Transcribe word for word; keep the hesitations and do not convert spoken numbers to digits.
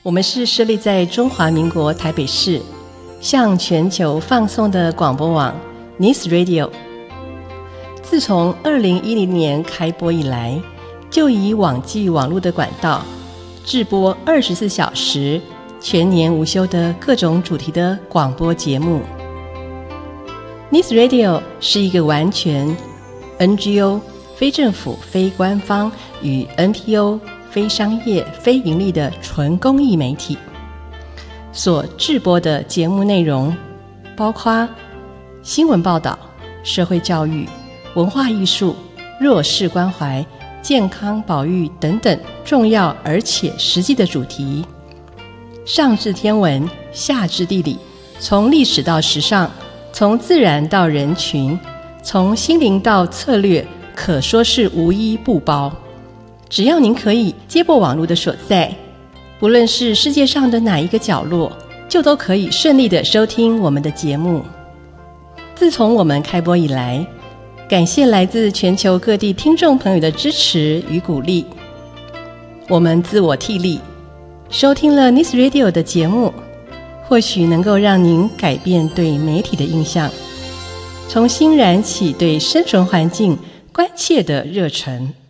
我们是设立在中华民国台北市，向全球放送的广播网 N I S Radio。 自从二零一零年开播以来，就以网际网络的管道制播二十四小时全年无休的各种主题的广播节目。 N I S Radio 是一个完全 N G O 非政府非官方与 N P O 非商业非盈利的纯公益媒体，所制播的节目内容包括新闻报道、社会教育、文化艺术、弱势关怀、健康保育等等重要而且实际的主题，上至天文，下至地理，从历史到时尚，从自然到人群，从心灵到策略，可说是无一不包。只要您可以接驳网络的所在，不论是世界上的哪一个角落，就都可以顺利地收听我们的节目。自从我们开播以来，感谢来自全球各地听众朋友的支持与鼓励，我们自我替力，收听了 N I S Radio 的节目，或许能够让您改变对媒体的印象，重新燃起对生存环境关切的热忱。